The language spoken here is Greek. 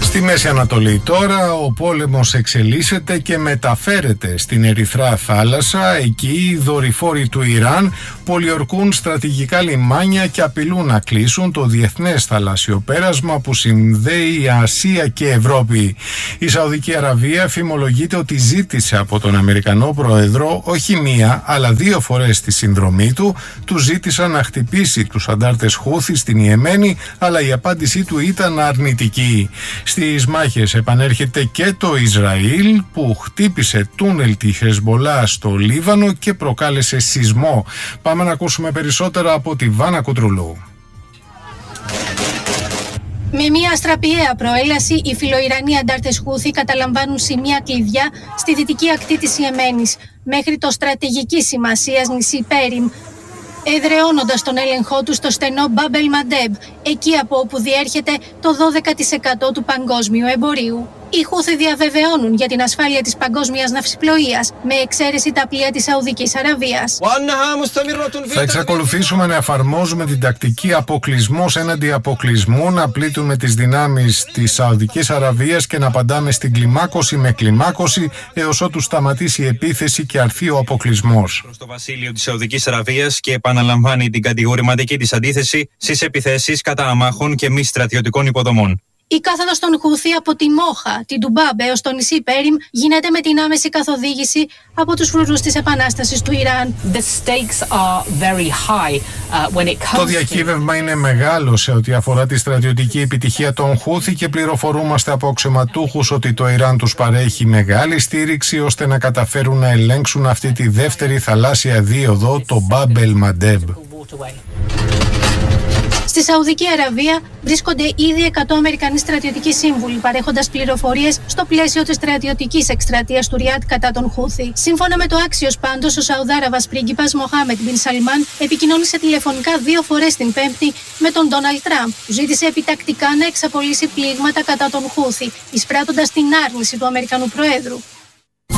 Στη Μέση Ανατολή τώρα ο πόλεμος εξελίσσεται και μεταφέρεται στην Ερυθρά θάλασσα. Εκεί οι δορυφόροι του Ιράν πολιορκούν στρατηγικά λιμάνια και απειλούν να κλείσουν το διεθνές θαλάσσιο πέρασμα που συνδέει Ασία και Ευρώπη. Η Σαουδική Αραβία φημολογείται ότι ζήτησε από τον Αμερικανό Πρόεδρο όχι μία αλλά 2 φορές τη συνδρομή του. Του ζήτησαν να χτυπήσει τους αντάρτες Χούθι στην Ιεμένη, αλλά η απάντησή του ήταν αρνητική. Στις μάχες επανέρχεται και το Ισραήλ που χτύπησε τούνελ τη Χεσμολά στο Λίβανο και προκάλεσε σεισμό. Πάμε να ακούσουμε περισσότερα από τη Βάνα Κουτρουλού. Με μια αστραπιαία προέλαση, οι φιλοϊρανοί αντάρτες Χούθι καταλαμβάνουν σημεία κλειδιά στη δυτική ακτή της Ιεμένης, μέχρι το στρατηγικής σημασίας νησί Πέριμ, εδραιώνοντας τον έλεγχό του στο στενό Μπάμπελ Μαντέμπ, εκεί από όπου διέρχεται το 12% του παγκόσμιου εμπορίου. Οι Χούθι διαβεβαιώνουν για την ασφάλεια της παγκόσμιας ναυσιπλοείας, με εξαίρεση τα πλοία της Σαουδικής Αραβίας. Θα εξακολουθήσουμε να εφαρμόζουμε την τακτική αποκλεισμός έναντι αποκλεισμού, να πλήττουμε τις δυνάμεις της Σαουδικής Αραβίας και να απαντάμε στην κλιμάκωση με κλιμάκωση έως ότου σταματήσει η επίθεση και αρθεί ο αποκλεισμός. Προς το βασίλειο της Σαουδικής Αραβίας και επαναλαμβάνει την κατηγορηματική της αντίθεση στις επιθέσεις κατά αμάχων και μη στρατιωτικών υποδομών. Η κάθοδος των Χούθι από τη Μόχα, την Ντουμπάμπ έως το νησί Πέριμ γίνεται με την άμεση καθοδήγηση από τους φρουρούς της Επανάστασης του Ιράν. Το διακύβευμα είναι μεγάλο σε ό,τι αφορά τη στρατιωτική επιτυχία των Χούθι και πληροφορούμαστε από αξιωματούχους ότι το Ιράν τους παρέχει μεγάλη στήριξη ώστε να καταφέρουν να ελέγξουν αυτή τη δεύτερη θαλάσσια δίωδο, το Μπάμπελ Μαντέμπ. Στη Σαουδική Αραβία βρίσκονται ήδη 100 Αμερικανοί στρατιωτικοί σύμβουλοι, παρέχοντας πληροφορίες στο πλαίσιο της στρατιωτικής εκστρατείας του Ριάντ κατά των Χούθι. Σύμφωνα με το Άξιος πάντως, ο Σαουδάραβας πρίγκιπας Μοχάμετ Μπιν Σαλμάν επικοινώνησε τηλεφωνικά 2 φορές την Πέμπτη με τον Ντόναλντ Τραμπ, που ζήτησε επιτακτικά να εξαπολύσει πλήγματα κατά των Χούθι, εισπράττοντας την άρνηση του Αμερικανού Προέδρου.